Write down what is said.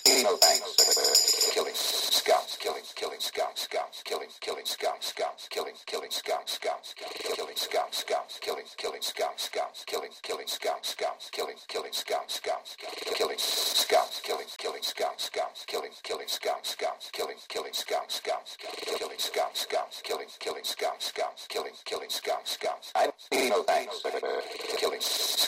no thanks for killing scouts, killing scouts, killing scouts, killing scouts, killing scouts, killing scouts, killing scouts, killing scouts, killing scouts, killing scouts, killing scouts, killing scouts, killing scouts, killing scouts, killing scouts. I need no thanks for killing